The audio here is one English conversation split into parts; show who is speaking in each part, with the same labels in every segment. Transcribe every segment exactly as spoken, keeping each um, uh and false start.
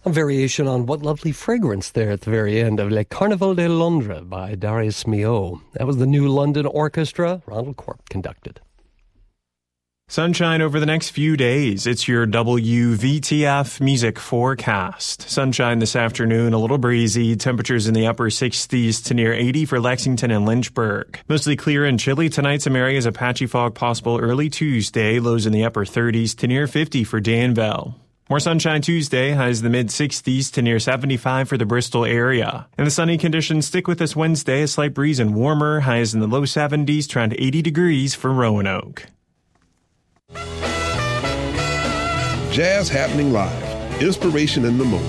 Speaker 1: A variation on What Lovely Fragrance there at the very end of Le Carnaval de Londres by Darius Milhaud. That was the New London Orchestra, Ronald Corp conducted.
Speaker 2: Sunshine over the next few days. It's your W V T F music forecast. Sunshine this afternoon, a little breezy. Temperatures in the upper sixties to near eighty for Lexington and Lynchburg. Mostly clear and chilly tonight. Some areas of patchy fog possible early Tuesday. Lows in the upper thirties to near fifty for Danville. More sunshine Tuesday, highs in the mid-sixties to near seventy-five for the Bristol area. And the sunny conditions stick with us Wednesday, a slight breeze and warmer, highs in the low seventies to around eighty degrees for Roanoke.
Speaker 3: Jazz happening live, inspiration in the moment.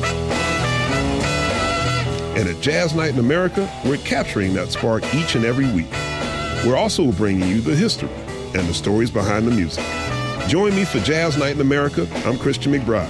Speaker 3: And at Jazz Night in America, we're capturing that spark each and every week. We're also bringing you the history and the stories behind the music. Join me for Jazz Night in America. I'm Christian McBride.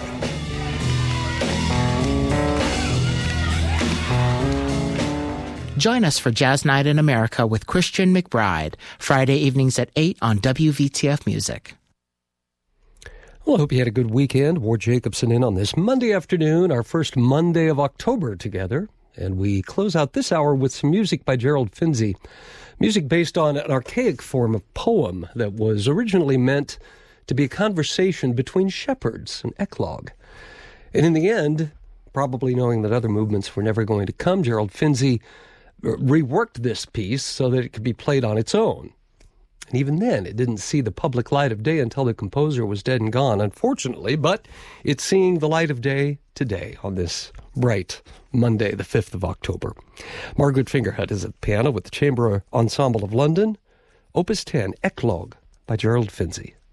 Speaker 4: Join us for Jazz Night in America with Christian McBride, Friday evenings at eight on W V T F Music.
Speaker 1: Well, I hope you had a good weekend. Ward Jacobson in on this Monday afternoon, our first Monday of October together. And we close out this hour with some music by Gerald Finzi. Music based on an archaic form of poem that was originally meant to be a conversation between shepherds, an eclogue. And in the end, probably knowing that other movements were never going to come, Gerald Finzi reworked this piece so that it could be played on its own. And even then, it didn't see the public light of day until the composer was dead and gone, unfortunately, but it's seeing the light of day today on this bright Monday, the fifth of October. Margaret Fingerhut is at piano with the Chamber Ensemble of London. Opus ten, Eclogue by Gerald Finzi.